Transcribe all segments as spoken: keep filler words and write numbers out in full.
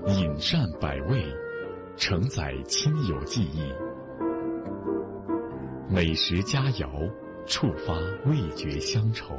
饮膳百味，承载亲友记忆。美食佳肴，触发味觉乡愁。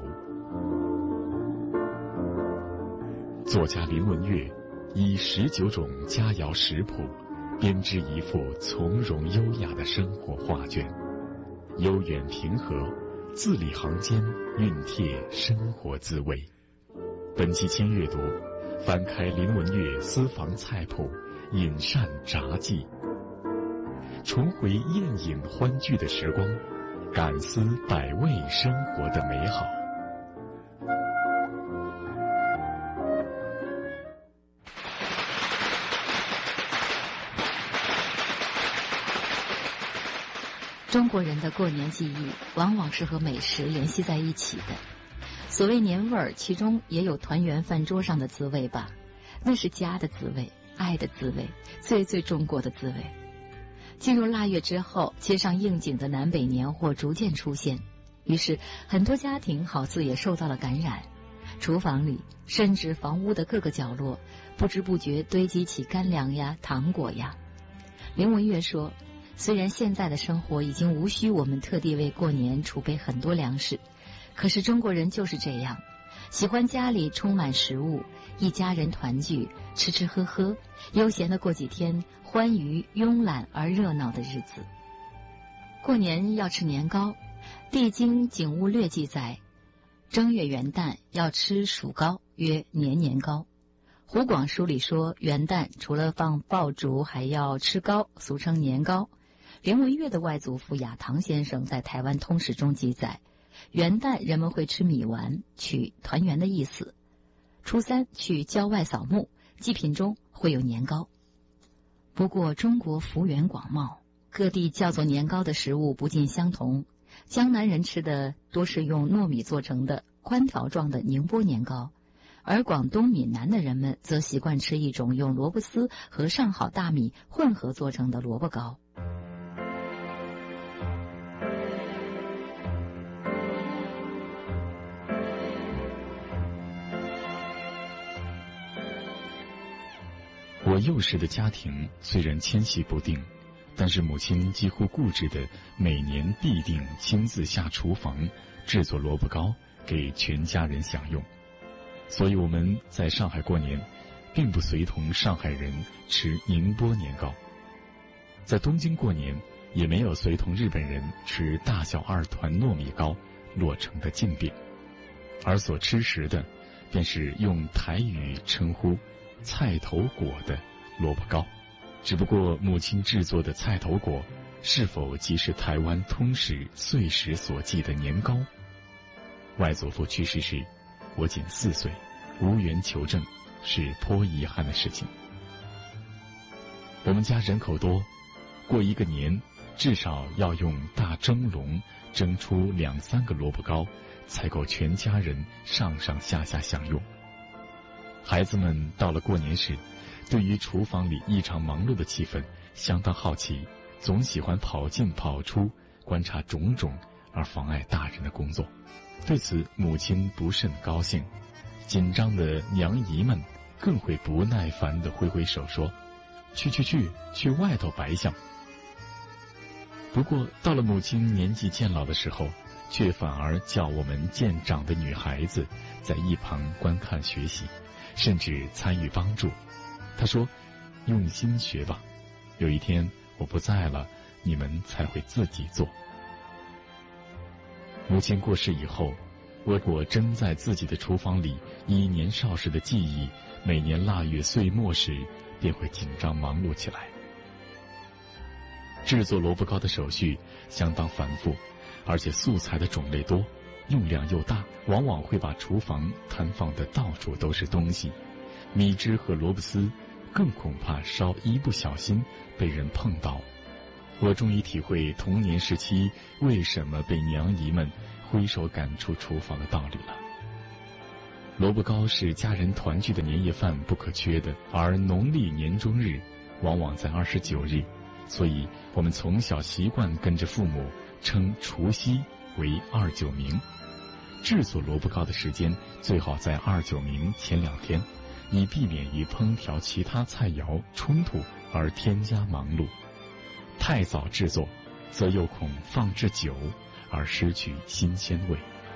作家林文月以十九种佳肴食谱，编织一幅从容优雅的生活画卷，悠远平和，字里行间熨帖生活滋味。本期轻阅读，翻开林文月私房菜谱，饮膳札记，重回宴饮欢聚的时光，感思百味生活的美好。 中国人的过年记忆往往是和美食联系在一起的。所谓年味儿，其中也有团圆饭桌上的滋味吧，那是家的滋味，爱的滋味，最最中国的滋味。进入腊月之后，街上应景的南北年货逐渐出现，于是很多家庭好似也受到了感染。厨房里甚至房屋的各个角落，不知不觉堆积起干粮呀、糖果呀。林文月说，虽然现在的生活已经无需我们特地为过年储备很多粮食，可是中国人就是这样，喜欢家里充满食物，一家人团聚，吃吃喝喝，悠闲地过几天欢愉慵懒而热闹的日子。过年要吃年糕，《帝京景物略》记载，正月元旦要吃薯糕，曰年年糕。湖广书里说，元旦除了放爆竹，还要吃糕，俗称年糕。林文月的外祖父亚堂先生在台湾通史中记载，元旦人们会吃米丸，取团圆的意思。初三去郊外扫墓，祭品中会有年糕。不过中国幅员广袤，各地叫做年糕的食物不尽相同。江南人吃的多是用糯米做成的宽条状的宁波年糕，而广东闽南的人们则习惯吃一种用萝卜丝和上好大米混合做成的萝卜糕。 我幼时的家庭虽然迁徙不定，但是母亲几乎固执的每年必定亲自下厨房制作萝卜糕给全家人享用。所以我们在上海过年并不随同上海人吃宁波年糕，在东京过年也没有随同日本人吃大小二团糯米糕落成的劲饼，而所吃食的便是用台语称呼菜头果的萝卜糕。只不过母亲制作的菜头果是否即是台湾通史岁时所记的年糕？外祖父去世时我仅四岁，无缘求证，是颇遗憾的事情。我们家人口多，过一个年至少要用大蒸笼蒸出两三个萝卜糕，才够全家人上上下下享用。孩子们到了过年时，对于厨房里异常忙碌的气氛相当好奇，总喜欢跑进跑出，观察种种而妨碍大人的工作。对此母亲不甚高兴，紧张的娘姨们更会不耐烦地挥挥手说，去去去去外头白相。不过到了母亲年纪渐老的时候，却反而叫我们渐长的女孩子在一旁观看学习，甚至参与帮助。他说，用心学吧，有一天我不在了，你们才会自己做。母亲过世以后，我果真在自己的厨房里，以年少时的记忆，每年腊月岁末时便会紧张忙碌起来。制作萝卜糕的手续相当繁复，而且素材的种类多，用量又大，往往会把厨房摊放的到处都是东西。米汁和萝卜丝更恐怕稍一不小心被人碰到。我终于体会童年时期为什么被娘姨们挥手赶出厨房的道理了。萝卜糕是家人团聚的年夜饭不可缺的，而农历年中日往往在二十九日，所以我们从小习惯跟着父母称除夕为二九冥。制作萝卜糕的时间最好在二九冥前两天， 以避免与烹调其他菜肴冲突而添加忙碌。太早制作，则又恐放置久而失去新鲜味。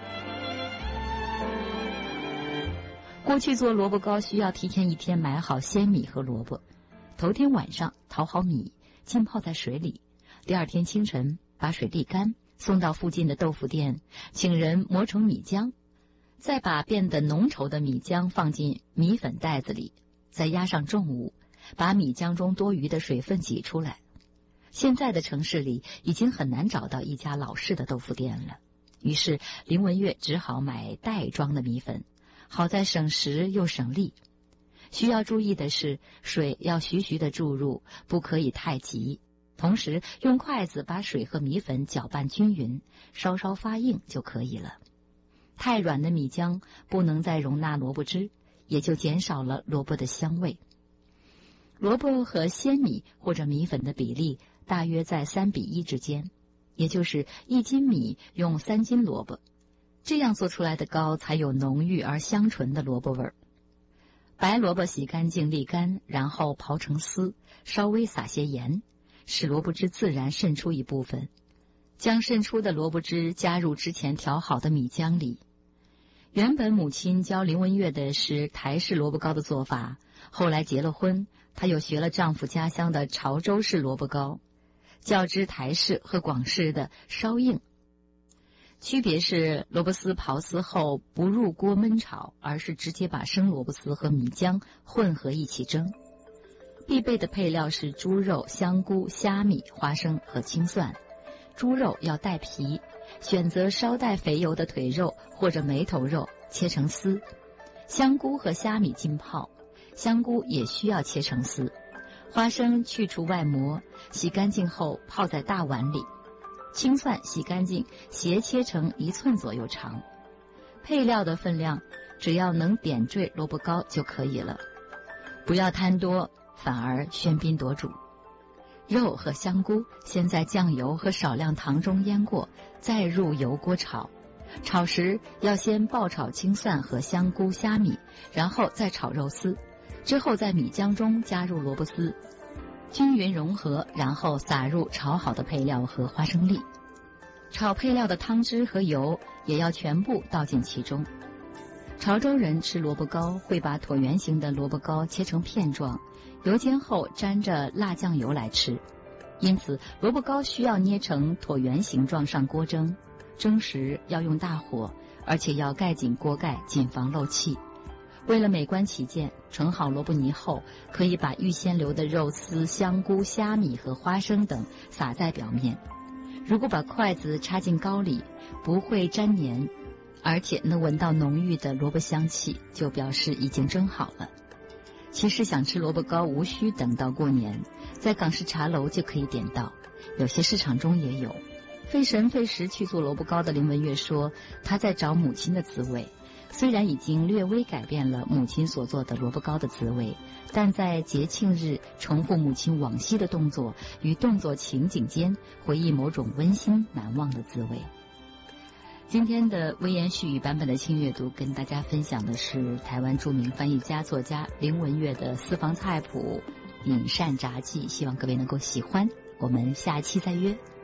过去做萝卜糕需要提前一天买好鲜米和萝卜，头天晚上淘好米，浸泡在水里，第二天清晨把水沥干，送到附近的豆腐店，请人磨成米浆，再把变得浓稠的米浆放进米粉袋子里，再压上重物，把米浆中多余的水分挤出来。现在的城市里已经很难找到一家老式的豆腐店了，于是林文月只好买袋装的米粉，好在省时又省力。需要注意的是，水要徐徐的注入，不可以太急，同时用筷子把水和米粉搅拌均匀，稍稍发硬就可以了。太软的米浆不能再容纳萝卜汁，也就减少了萝卜的香味。萝卜和鲜米或者米粉的比例大约在三比一之间，也就是一斤米用三斤萝卜，这样做出来的糕才有浓郁而香醇的萝卜味儿。白萝卜洗干净沥干，然后刨成丝，稍微撒些盐，使萝卜汁自然渗出一部分，将渗出的萝卜汁加入之前调好的米浆里。原本母亲教林文月的是台式萝卜糕的做法，后来结了婚，她又学了丈夫家乡的潮州式萝卜糕，较之台式和广式的稍硬。区别是萝卜丝刨丝后不入锅焖炒，而是直接把生萝卜丝和米浆混合一起蒸。必备的配料是猪肉、香菇、虾米、花生和青蒜。猪肉要带皮，选择稍带肥油的腿肉或者梅头肉，切成丝。香菇和虾米浸泡，香菇也需要切成丝。花生去除外膜，洗干净后泡在大碗里。青蒜洗干净，斜切成一寸左右长。配料的分量只要能点缀萝卜糕就可以了，不要贪多，反而喧宾夺主。肉和香菇先在酱油和少量糖中腌过，再入油锅炒。炒时要先爆炒青蒜和香菇、虾米，然后再炒肉丝，之后在米浆中加入萝卜丝，均匀融合，然后撒入炒好的配料和花生粒。炒配料的汤汁和油也要全部倒进其中。潮州人吃萝卜糕会把椭圆形的萝卜糕切成片状，油煎后沾着辣酱油来吃，因此萝卜糕需要捏成椭圆形状上锅蒸，蒸时要用大火，而且要盖紧锅盖，谨防漏气。为了美观起见，盛好萝卜泥后，可以把预先留的肉丝、香菇、虾米和花生等撒在表面。如果把筷子插进糕里，不会粘黏，而且能闻到浓郁的萝卜香气，就表示已经蒸好了。其实想吃萝卜糕无需等到过年，在港式茶楼就可以点到，有些市场中也有。费神费时去做萝卜糕的林文月说，他在找母亲的滋味。虽然已经略微改变了母亲所做的萝卜糕的滋味，但在节庆日重复母亲往昔的动作与动作情景间，回忆某种温馨难忘的滋味。今天的微言絮语版本的轻阅读跟大家分享的是台湾著名翻译家作家林文月的私房菜谱《饮膳杂记》，希望各位能够喜欢。我们下期再约。